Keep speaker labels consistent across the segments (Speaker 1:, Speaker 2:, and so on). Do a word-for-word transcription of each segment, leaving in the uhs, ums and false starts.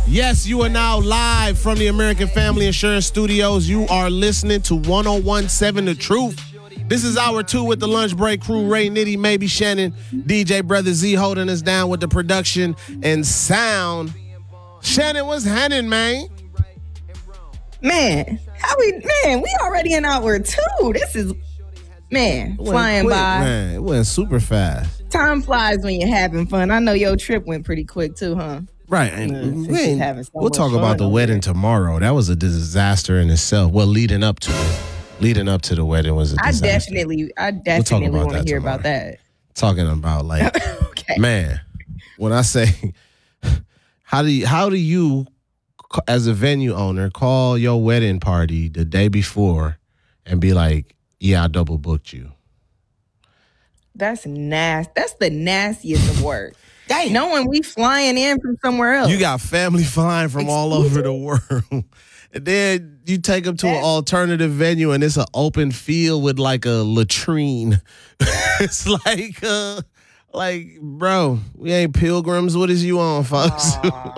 Speaker 1: Yes, you are now live from the American Family Insurance Studios. You are listening to one oh one point seven The Truth. This is hour two with the lunch break crew. Ray, Nitty, maybe Shannon, D J Brother Z holding us down with the production and sound. Shannon, what's happening, man?
Speaker 2: Man, how we, man, we already in hour two. This is, man, flying
Speaker 1: quick,
Speaker 2: by.
Speaker 1: Man, it went super fast.
Speaker 2: Time flies when you're having fun. I know your trip went pretty quick too, huh?
Speaker 1: Right. And
Speaker 2: Yeah,
Speaker 1: we ain't-
Speaker 2: having so
Speaker 1: we'll
Speaker 2: much
Speaker 1: talk
Speaker 2: fun
Speaker 1: about the
Speaker 2: over
Speaker 1: wedding
Speaker 2: there.
Speaker 1: tomorrow. That was a disaster in itself. Well, leading up to it. Leading up to the wedding was a
Speaker 2: I
Speaker 1: disaster.
Speaker 2: definitely, I
Speaker 1: talk
Speaker 2: definitely
Speaker 1: about
Speaker 2: want to
Speaker 1: that
Speaker 2: hear
Speaker 1: tomorrow.
Speaker 2: about that.
Speaker 1: Talking about like,
Speaker 2: Okay.
Speaker 1: man, when I say, how do you, how do you, as a venue owner, call your wedding party the day before and be like, yeah, I double booked you?
Speaker 2: That's nasty. That's the nastiest of work. Knowing we flying in from somewhere else.
Speaker 1: You got family flying from all
Speaker 2: Excuse
Speaker 1: over the world. And then you take them to an
Speaker 2: That-
Speaker 1: alternative venue and it's an open field with like a latrine. It's like, uh, like, bro, we ain't pilgrims. What is you on, folks?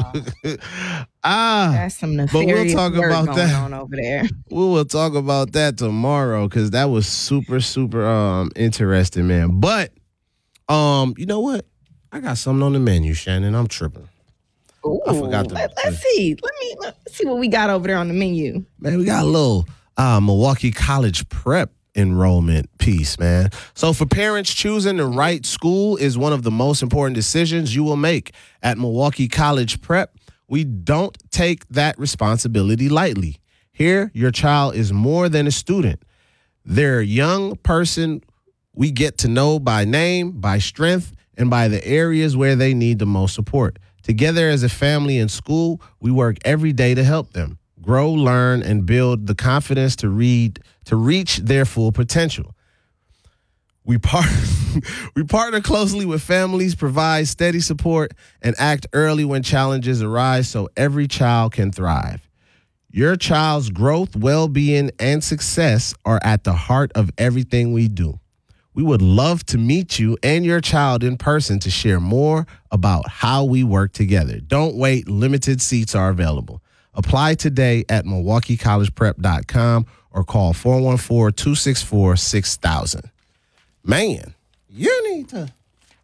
Speaker 1: ah,
Speaker 2: That's some
Speaker 1: but we'll
Speaker 2: nefarious
Speaker 1: talk
Speaker 2: work
Speaker 1: about
Speaker 2: going
Speaker 1: that.
Speaker 2: on over there.
Speaker 1: We will talk about that tomorrow because that was super, super um interesting, man. But, um, you know what? I got something on the menu, Shannon. I'm tripping.
Speaker 2: Ooh,
Speaker 1: I forgot to-
Speaker 2: let, us see. Let me let's see what we got over there on the menu.
Speaker 1: Man, we got a little uh, Milwaukee College prep enrollment piece, man. So for parents, choosing the right school is one of the most important decisions you will make. At Milwaukee College Prep, we don't take that responsibility lightly. Here, your child is more than a student. They're a young person we get to know by name, by strength, and by the areas where they need the most support. Together as a family and school, we work every day to help them grow, learn, and build the confidence to read to reach their full potential. We part we partner closely with families, provide steady support, and act early when challenges arise so every child can thrive. Your child's growth, well-being, and success are at the heart of everything we do. We would love to meet you and your child in person to share more about how we work together. Don't wait. Limited seats are available. Apply today at milwaukee college prep dot com or call four one four, two six four, six thousand. Man, you need to.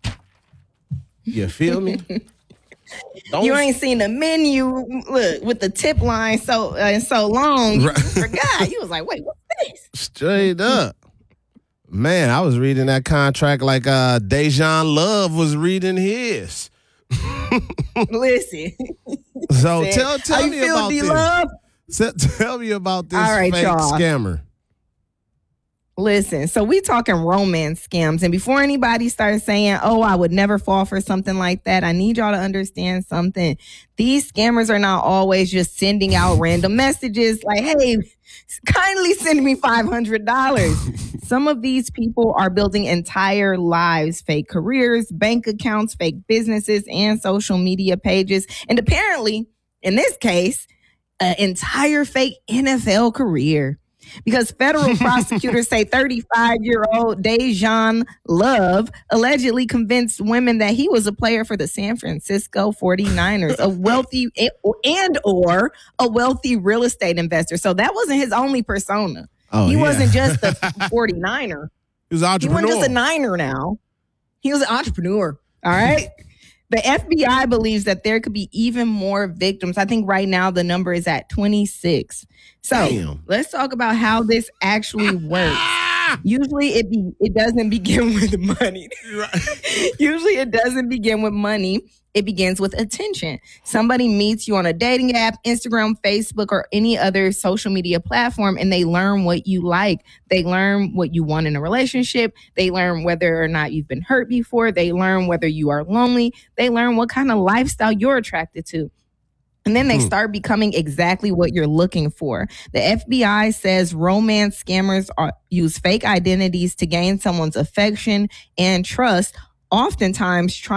Speaker 1: You feel me? Don't
Speaker 2: You ain't seen the menu, look, with the tip line so uh, and so long. You
Speaker 1: Right.
Speaker 2: forgot. You was like, wait, what's this?
Speaker 1: straight up. Man, I was reading that contract like uh, Dejan Love was reading his.
Speaker 2: Listen.
Speaker 1: So tell
Speaker 2: How
Speaker 1: tell
Speaker 2: you
Speaker 1: me
Speaker 2: feel,
Speaker 1: about
Speaker 2: D-Love?
Speaker 1: this. Tell, tell me about this
Speaker 2: All right,
Speaker 1: fake
Speaker 2: y'all.
Speaker 1: scammer.
Speaker 2: Listen, so we talking romance scams. And before anybody starts saying, oh, I would never fall for something like that, I need y'all to understand something. These scammers are not always just sending out random messages like, hey, kindly send me five hundred dollars. Some of these people are building entire lives, fake careers, bank accounts, fake businesses, and social media pages. And apparently, in this case, an entire fake N F L career. Because federal prosecutors say thirty-five-year-old Dejan Love allegedly convinced women that he was a player for the San Francisco forty-niners, a wealthy and or a wealthy real estate investor. So that wasn't his only persona.
Speaker 1: Oh,
Speaker 2: he
Speaker 1: yeah.
Speaker 2: wasn't just a forty-niner.
Speaker 1: He was an
Speaker 2: He
Speaker 1: entrepreneur.
Speaker 2: wasn't just a niner now. He was an entrepreneur. All right. The F B I believes that there could be even more victims. I think right now the number is at twenty-six. So
Speaker 1: Damn.
Speaker 2: let's talk about how this actually works.
Speaker 1: Ah!
Speaker 2: Usually it be, it doesn't begin with money.
Speaker 1: Right.
Speaker 2: Usually it doesn't begin with money. It begins with attention. Somebody meets you on a dating app, Instagram, Facebook, or any other social media platform, and they learn what you like. They learn what you want in a relationship. They learn whether or not you've been hurt before. They learn whether you are lonely. They learn what kind of lifestyle you're attracted to. And then they
Speaker 1: Hmm.
Speaker 2: start becoming exactly what you're looking for. The F B I says romance scammers are, use fake identities to gain someone's affection and trust, oftentimes trying